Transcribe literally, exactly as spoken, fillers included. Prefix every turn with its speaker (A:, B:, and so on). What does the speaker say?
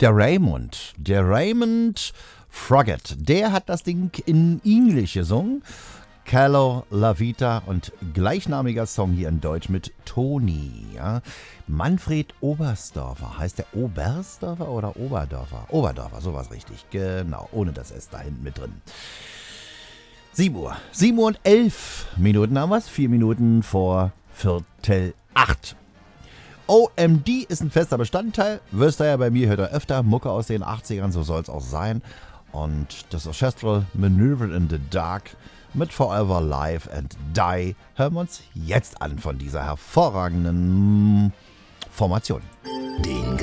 A: Der Raymond, der Raymond Froggatt, der hat das Ding in Englisch gesungen. Calo La Vita und gleichnamiger Song hier in Deutsch mit Toni. Ja. Manfred Oberstdorfer. Heißt der Oberstdorfer oder Oberdorfer? Oberdorfer, sowas richtig. Genau, ohne das S da hinten mit drin. sieben Uhr. sieben Uhr und elf Minuten haben wir es. Vier Minuten vor Viertel acht. O M D ist ein fester Bestandteil. Wirst du ja bei mir, hört er öfter. Mucke aus den achtzigern, so soll es auch sein. Und das Orchestral Maneuver in the Dark mit Forever Live and Die hören wir uns jetzt an von dieser hervorragenden Formation.
B: Den